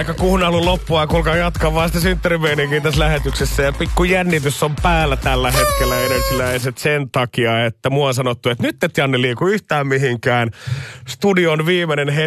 aika kuunnellut loppua ja kuulkaa jatkaa vaan sitä synttärimeininkiä tässä lähetyksessä. Ja pikku jännitys on päällä tällä hetkellä Energyläiset sen takia, että mua on sanottu, että nyt et Janne liiku yhtään mihinkään. Studion viimeinen